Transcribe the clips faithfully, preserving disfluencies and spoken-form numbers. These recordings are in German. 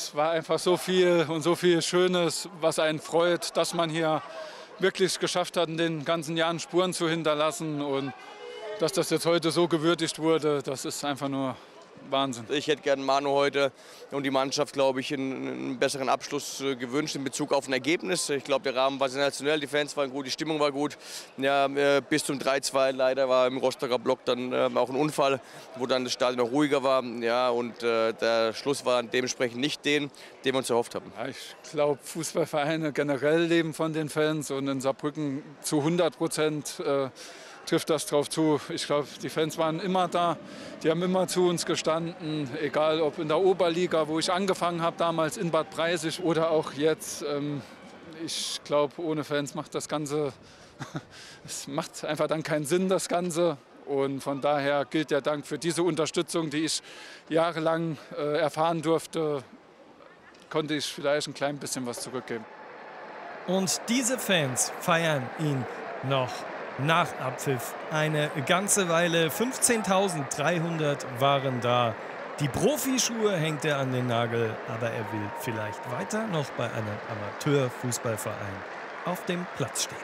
es war einfach so viel und so viel Schönes, was einen freut, dass man hier wirklich geschafft hat, in den ganzen Jahren Spuren zu hinterlassen. Und dass das jetzt heute so gewürdigt wurde, das ist einfach nur Wahnsinn. Ich hätte gerne Manu heute und die Mannschaft, glaube ich, einen, einen besseren Abschluss äh, gewünscht in Bezug auf ein Ergebnis. Ich glaube, der Rahmen war sensationell, die Fans waren gut, die Stimmung war gut. Ja, äh, bis zum drei zwei leider war im Rostocker Block dann äh, auch ein Unfall, wo dann das Stadion noch ruhiger war. Ja, und äh, der Schluss war dementsprechend nicht den, den wir uns erhofft haben. Ja, ich glaube, Fußballvereine generell leben von den Fans und in Saarbrücken zu hundert Prozent äh, trifft das drauf zu. Ich glaube, die Fans waren immer da, die haben immer zu uns gestanden, egal ob in der Oberliga, wo ich angefangen habe, damals in Bad Breisig oder auch jetzt. Ähm, ich glaube, ohne Fans macht das Ganze, es macht einfach dann keinen Sinn, das Ganze. Und von daher gilt der Dank für diese Unterstützung, die ich jahrelang äh, erfahren durfte, konnte ich vielleicht ein klein bisschen was zurückgeben. Und diese Fans feiern ihn noch nach Abpfiff eine ganze Weile. fünfzehntausenddreihundert waren da. Die Profischuhe hängt er an den Nagel, aber er will vielleicht weiter noch bei einem Amateurfußballverein auf dem Platz stehen.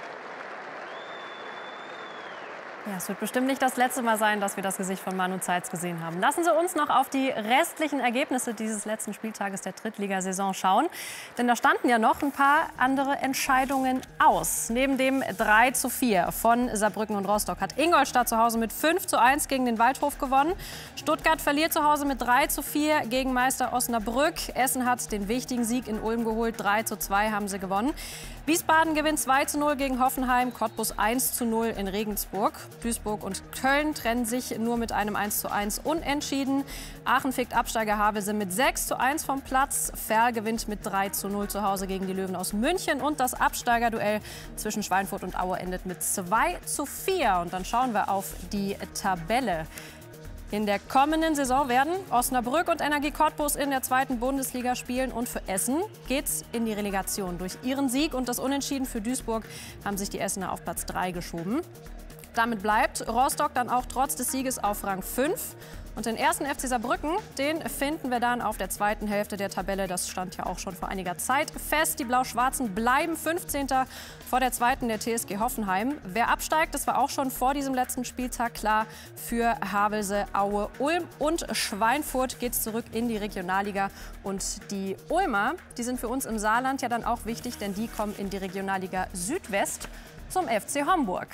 Ja, es wird bestimmt nicht das letzte Mal sein, dass wir das Gesicht von Manu Zeitz gesehen haben. Lassen Sie uns noch auf die restlichen Ergebnisse dieses letzten Spieltages der Drittligasaison schauen. Denn da standen ja noch ein paar andere Entscheidungen aus. Neben dem drei zu vier von Saarbrücken und Rostock hat Ingolstadt zu Hause mit fünf zu eins gegen den Waldhof gewonnen. Stuttgart verliert zu Hause mit drei zu vier gegen Meister Osnabrück. Essen hat den wichtigen Sieg in Ulm geholt. drei zu zwei haben sie gewonnen. Wiesbaden gewinnt zwei zu null gegen Hoffenheim, Cottbus eins zu null in Regensburg. Duisburg und Köln trennen sich nur mit einem eins zu eins unentschieden. Aachen fegt Absteiger Havelse mit sechs zu eins vom Platz. Verl gewinnt mit drei zu null zu Hause gegen die Löwen aus München. Und das Absteigerduell zwischen Schweinfurt und Aue endet mit zwei zu vier. Und dann schauen wir auf die Tabelle. In der kommenden Saison werden Osnabrück und Energie Cottbus in der zweiten Bundesliga spielen. Und für Essen geht's in die Relegation. Durch ihren Sieg und das Unentschieden für Duisburg haben sich die Essener auf Platz drei geschoben. Damit bleibt Rostock dann auch trotz des Sieges auf Rang fünf. Und den ersten F C Saarbrücken, den finden wir dann auf der zweiten Hälfte der Tabelle. Das stand ja auch schon vor einiger Zeit fest. Die Blau-Schwarzen bleiben fünfzehnter vor der zweiten, der T S G Hoffenheim. Wer absteigt, das war auch schon vor diesem letzten Spieltag klar. Für Havelse, Aue, Ulm und Schweinfurt geht es zurück in die Regionalliga. Und die Ulmer, die sind für uns im Saarland ja dann auch wichtig, denn die kommen in die Regionalliga Südwest zum F C Homburg.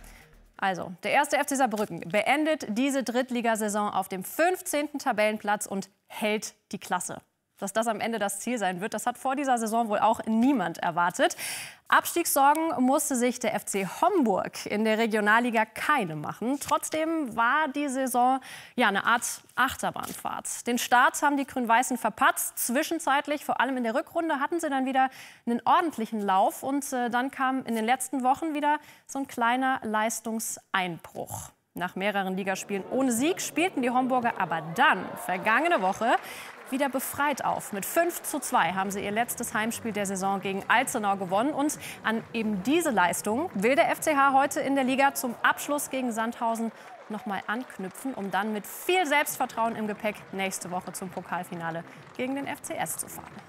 Also, der erste F C Saarbrücken beendet diese Drittligasaison auf dem fünfzehnten Tabellenplatz und hält die Klasse. Dass das am Ende das Ziel sein wird, das hat vor dieser Saison wohl auch niemand erwartet. Abstiegssorgen musste sich der F C Homburg in der Regionalliga keine machen. Trotzdem war die Saison ja eine Art Achterbahnfahrt. Den Start haben die Grün-Weißen verpatzt. Zwischenzeitlich, vor allem in der Rückrunde, hatten sie dann wieder einen ordentlichen Lauf. Und äh, dann kam in den letzten Wochen wieder so ein kleiner Leistungseinbruch. Nach mehreren Ligaspielen ohne Sieg spielten die Homburger aber dann, vergangene Woche, wieder befreit auf. Mit fünf zu zwei haben sie ihr letztes Heimspiel der Saison gegen Alzenau gewonnen. Und an eben diese Leistung will der F C H heute in der Liga zum Abschluss gegen Sandhausen noch mal anknüpfen, um dann mit viel Selbstvertrauen im Gepäck nächste Woche zum Pokalfinale gegen den F C S zu fahren.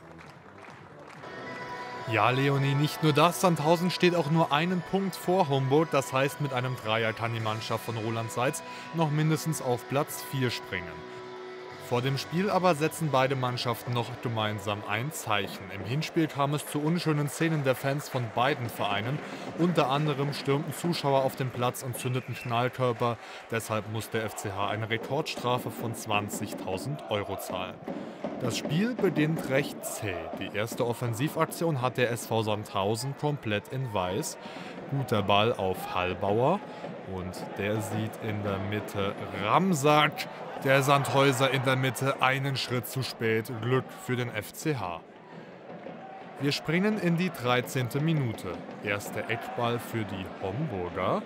Ja, Leonie, nicht nur das. Sandhausen steht auch nur einen Punkt vor Homburg. Das heißt, mit einem Dreier kann die Mannschaft von Roland Seitz noch mindestens auf Platz vier springen. Vor dem Spiel aber setzen beide Mannschaften noch gemeinsam ein Zeichen. Im Hinspiel kam es zu unschönen Szenen der Fans von beiden Vereinen. Unter anderem stürmten Zuschauer auf den Platz und zündeten Knallkörper. Deshalb muss der F C H eine Rekordstrafe von zwanzigtausend Euro zahlen. Das Spiel beginnt recht zäh. Die erste Offensivaktion hat der S V Sandhausen komplett in Weiß. Guter Ball auf Hallbauer und der sieht in der Mitte Ramsack. Der Sandhäuser in der Mitte einen Schritt zu spät. Glück für den F C H. Wir springen in die dreizehnte Minute. Erster Eckball für die Homburger.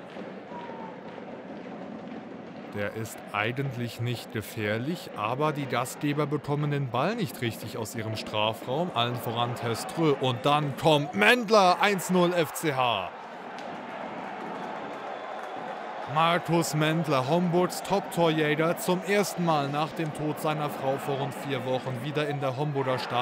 Der ist eigentlich nicht gefährlich, aber die Gastgeber bekommen den Ball nicht richtig aus ihrem Strafraum. Allen voran Teströ. Und dann kommt Mendler, eins zu null F C H. Markus Mendler, Homburgs Top-Torjäger, zum ersten Mal nach dem Tod seiner Frau vor rund vier Wochen wieder in der Homburger Stadion.